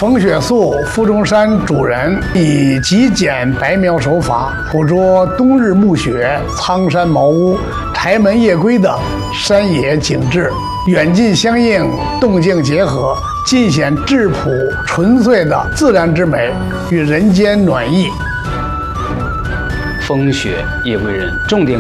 冯雪素、傅中山主人以极简白描手法，捕捉冬日暮雪、苍山茅屋、柴门夜归的山野景致，远近相应，动静结合，尽显质朴纯粹的自然之美与人间暖意。 风雪夜归人重点